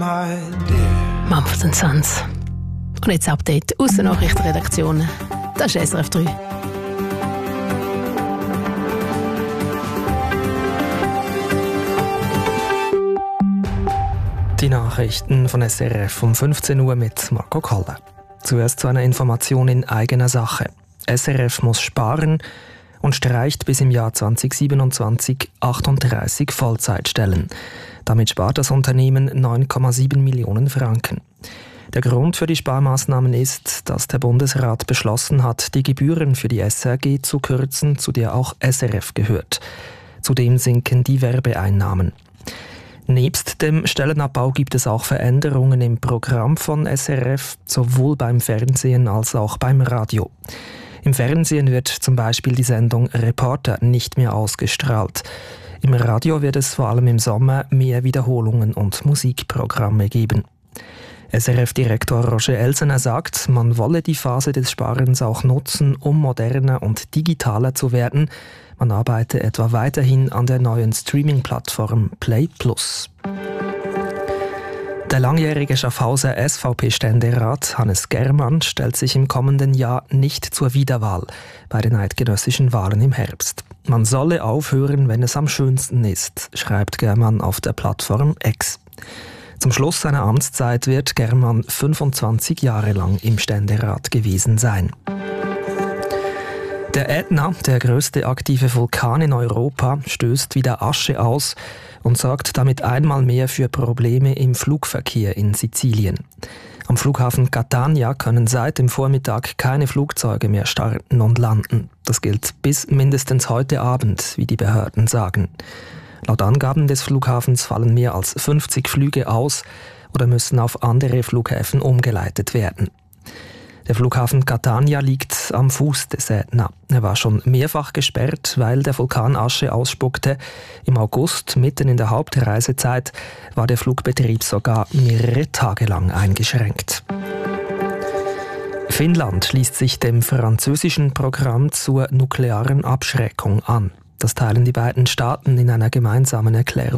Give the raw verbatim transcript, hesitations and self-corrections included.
Mumford and Sons. Und jetzt Update aus der Nachrichtenredaktion. Das ist S R F drei. Die Nachrichten von S R F um fünfzehn Uhr mit Marco Kalle. Zuerst zu einer Information in eigener Sache. S R F muss sparen und streicht bis im Jahr zwanzig siebenundzwanzig achtunddreißig Vollzeitstellen. Damit spart das Unternehmen neun Komma sieben Millionen Franken. Der Grund für die Sparmaßnahmen ist, dass der Bundesrat beschlossen hat, die Gebühren für die S R G zu kürzen, zu der auch S R F gehört. Zudem sinken die Werbeeinnahmen. Nebst dem Stellenabbau gibt es auch Veränderungen im Programm von S R F, sowohl beim Fernsehen als auch beim Radio. Im Fernsehen wird zum Beispiel die Sendung Reporter nicht mehr ausgestrahlt. Im Radio wird es vor allem im Sommer mehr Wiederholungen und Musikprogramme geben. S R F-Direktor Roger Elsener sagt, man wolle die Phase des Sparens auch nutzen, um moderner und digitaler zu werden. Man arbeite etwa weiterhin an der neuen Streaming-Plattform Play Plus. Der langjährige Schaffhauser S V P-Ständerat Hannes Germann stellt sich im kommenden Jahr nicht zur Wiederwahl bei den eidgenössischen Wahlen im Herbst. Man solle aufhören, wenn es am schönsten ist, schreibt Germann auf der Plattform X. Zum Schluss seiner Amtszeit wird Germann fünfundzwanzig Jahre lang im Ständerat gewesen sein. Der Ätna, der größte aktive Vulkan in Europa, stößt wieder Asche aus und sorgt damit einmal mehr für Probleme im Flugverkehr in Sizilien. Am Flughafen Catania können seit dem Vormittag keine Flugzeuge mehr starten und landen. Das gilt bis mindestens heute Abend, wie die Behörden sagen. Laut Angaben des Flughafens fallen mehr als fünfzig Flüge aus oder müssen auf andere Flughäfen umgeleitet werden. Der Flughafen Catania liegt am Fuß des Ätna. Er war schon mehrfach gesperrt, weil der Vulkan Asche ausspuckte. Im August, mitten in der Hauptreisezeit, war der Flugbetrieb sogar mehrere Tage lang eingeschränkt. Finnland schließt sich dem französischen Programm zur nuklearen Abschreckung an. Das teilen die beiden Staaten in einer gemeinsamen Erklärung